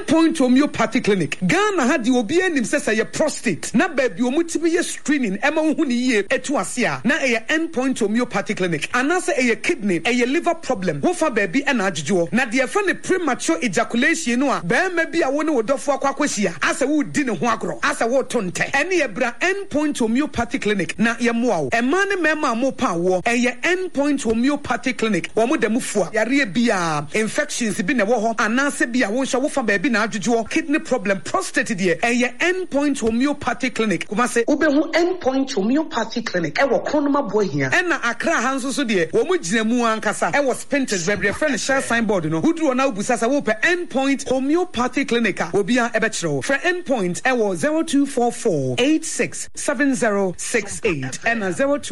Endpoint Homeopathy Clinic. Ghana had the obian himself a prostate. Na baby omutimi screening. Emma huni ye etuasia. Na a Endpoint Homeopathy Clinic. Anasa a kidney, a liver problem. Wofa baby and ajujo. Na the friend premature ejaculation noa. Bear maybe a one would offer quaquasia. As a wood dinner huagro. As a wood tonte. Any ebra Endpoint Homeopathy Clinic. Na yamuao. A man mema mo power. A Endpoint Homeopathy Clinic. Wamu de mufua. Yari bia infections been a woho. Anasa bia wonsha wofa baby na ajujo. Kidney problem. Prostate dear. A Endpoint Homeopathy Clinic. Kumase ubehu Endpoint Homeopathy Clinic. Ewa kronoma boy here. Ena akra hanso so dear. Wamu jinemu ankasa. Ewa spintered baby. A friend share signboard no. Who do na ubusasa wope Endpoint Homeopathy Clinic. Obia ebetro. For Endpoint ewa 0244 867068 and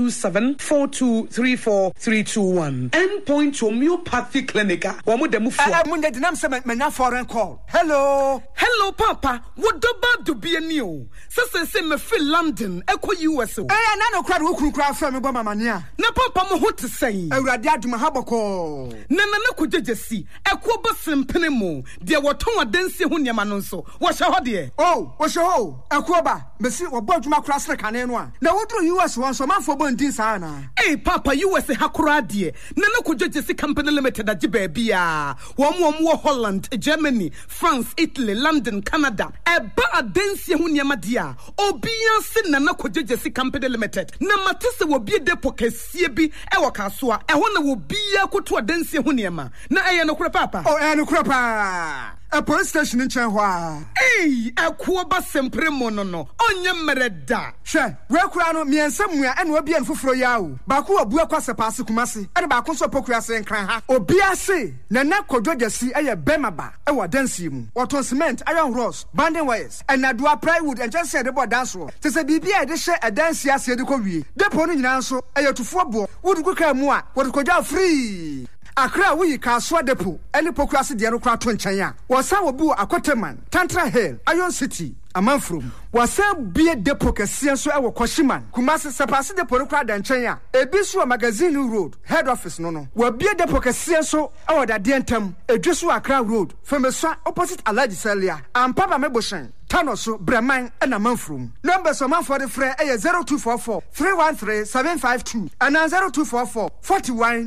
0274234321. Endpoint Homeopathy Clinic. Wamu demufua. Munde dinam se mena foreign call. Hello. Hello papa. What about to be a new? Say me feel London. Eko US. Eh na no kra wo kru fa me bo mamania. Na papa mo ho te say. Awurade aduma haboko. Na kujejesi. Eko bo simpene mo. De woton adansi ho niam no nso. Wo hye ho de. Oh, wo hye ho. Eko ba. Mesi wo bo aduma kra sre kane no a. Na wodro US won so manfo bo ndin sa na. Eh papa US hakura de. Na kujejesi company limited agi ba bia. Wo wo Holland, Germany, France, Italy, London, Canada. Eba adansi ho niam dia. Obia se na kujejesi company limited. Na matese wo bie depo kesie bi e wo kaso a. Ehwo na wo bia koto adansi ho niam. Na eye no kura papa. Oh, no kura pa. A police station in Chenhua. Hey, a kuoba sempre monono. Onye mereda. She, we kura no miensemua and we be en fufro yawo. Baku abua kwase paase kumase. E ba ko so pokura se nkran ha. Obia se na kodwojasi eye bemaba e wa dansi mu. Waton cement, iron rods, banding wires, and adua plywood and just said about dance ro. Te se bibia e de hye e dansi ase de ko wie. Depo no nyina nso eye tufo bo. Wodu ko ka mu a, wodu ko ja free. Akra we Kaswa depo any pokrasi de no kra to nchen wasa wo bu akoteman Tantra Hill Iron City amanfrom wasa bie depo kese so e wo Koshiman Kumasi sepase depo no kra da nchen ebi so magazine road head office no wa bie depo kese so e wo da de ntam edweso Akra road Femeswa opposite Alaji Celia ampaba meboshen Tanoso Breman and Amanfrum. Numbers of man for the fray 0244 313 752 and 0244 41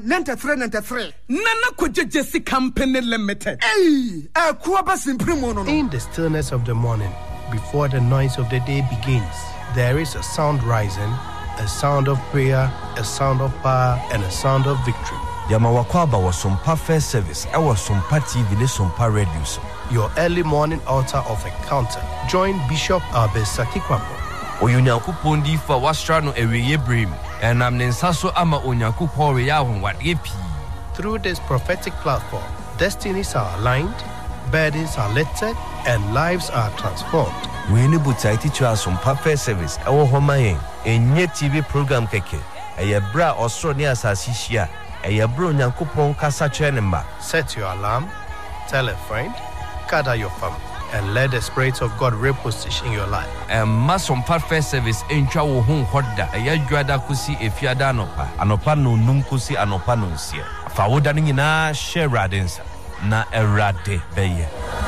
93 Nana Kujejesi Company Limited. Hey, a Kuabas in Primono. In the stillness of the morning, before the noise of the day begins, there is a sound rising, a sound of prayer, a sound of power, and a sound of victory. Yamawakwaba was some first service. I was some TV, ne some radio. Your early morning altar of encounter. Join Bishop Abesaki Kwambo. Oyunyankopon di fa wastra no eweye brim. Enam ne nsaso ama onyankopon we ya honwade pi. Through this prophetic platform, destinies are aligned, burdens are lifted, and lives are transformed. We need to teach us some first service. Ewo homa yen. Enye TV program keke. Eye bra osro ne asasi hia. Eye bro onyankopon kasa kire ne mba. Set your alarm, tell a friend, gather your family, and let the Spirit of God reposition your life. Masom first service entwa wo hu hoda eya dwada kusi efiada anopa no num kusi anopa no nsie fa woda no nyina share radensa na erade beye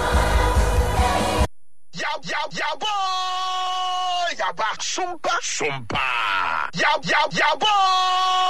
ya boy ya ba shumpa ya boy